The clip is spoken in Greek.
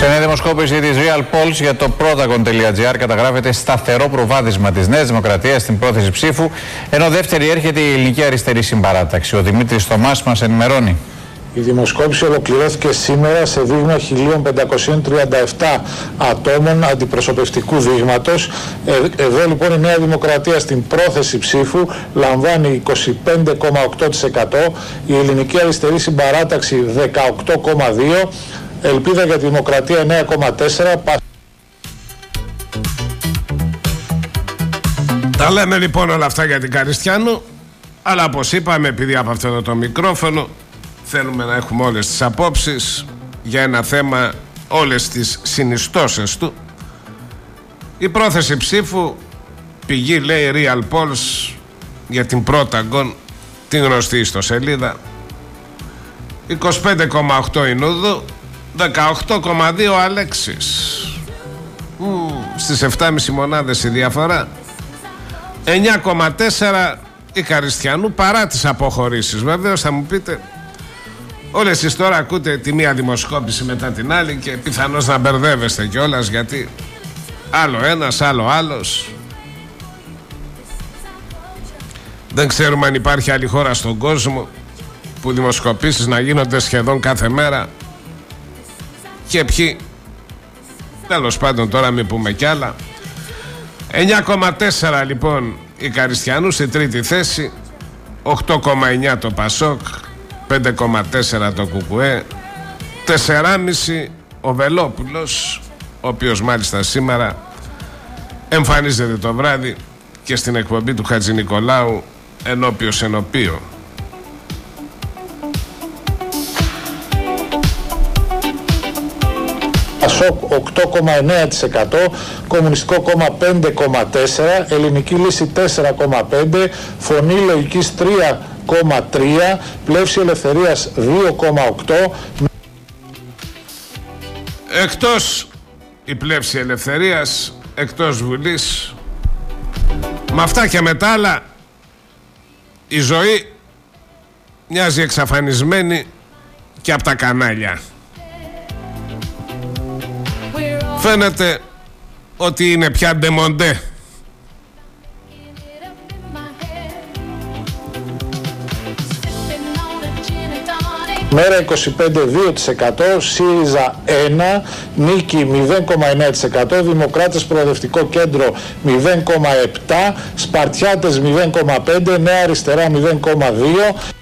Σε μια δημοσκόπηση της Real Polls για το Protagon.gr καταγράφεται σταθερό προβάδισμα της Νέας Δημοκρατίας στην πρόθεση ψήφου, ενώ δεύτερη έρχεται η Ελληνική Αριστερή Συμπαράταξη. Ο Δημήτρης Θωμάς μας ενημερώνει. Η δημοσκόπηση ολοκληρώθηκε σήμερα σε δείγμα 1.537 ατόμων αντιπροσωπευτικού δείγματος. Εδώ λοιπόν η Νέα Δημοκρατία στην πρόθεση ψήφου λαμβάνει 25,8%, η Ελληνική Αριστερή Συμπαράταξη 18,2%, Ελπίδα για τη Δημοκρατία 9,4%. Τα λέμε λοιπόν όλα αυτά για την Καριστιάνου, αλλά όπως είπαμε, επειδή από αυτό το μικρόφωνο θέλουμε να έχουμε όλες τις απόψεις για ένα θέμα, όλες τις συνιστώσεις του. Η πρόθεση ψήφου, πηγή λέει Real Polls για την Protagon, την γνωστή ιστοσελίδα, 25,8 Ινούδου, 18,2 Αλέξης. Στις 7,5 μονάδες η διαφορά. 9,4 η Καριστιανού, παρά τις αποχωρήσεις. Βεβαίως θα μου πείτε, όλες εσείς τώρα ακούτε τη μία δημοσκόπηση μετά την άλλη και πιθανώς να μπερδεύεστε κιόλας, γιατί άλλο ένας, άλλο άλλος. Δεν ξέρουμε αν υπάρχει άλλη χώρα στον κόσμο που δημοσκοπήσεις να γίνονται σχεδόν κάθε μέρα και ποιοι. Τέλος πάντων, τώρα μην πούμε κι άλλα. 9,4 λοιπόν η Καριστιανού στη τρίτη θέση, 8,9 το Πασόκ, 5,4 το Κουκουέ, 4,5 ο Βελόπουλος, ο οποίος μάλιστα σήμερα εμφανίζεται το βράδυ και στην εκπομπή του Χατζηνικολάου ενώπιος ενωπίο. Πασόκ 8,9%, Κομμουνιστικό Κόμμα 5,4%, Ελληνική Λύση 4,5%, Φωνή Λογικής 3,3%, Πλεύση Ελευθερίας 2,8%. Εκτός η Πλεύση Ελευθερίας, εκτός Βουλής, με αυτά και με τα άλλα, η ζωή μοιάζει εξαφανισμένη και από τα κανάλια. Φαίνεται ότι είναι πια ντεμοντέ. Μέρα 25,2%, ΣΥΡΙΖΑ 1%, Νίκη 0,9%, Δημοκράτες Προοδευτικό Κέντρο 0,7%, Σπαρτιάτες 0,5%, Νέα Αριστερά 0,2%.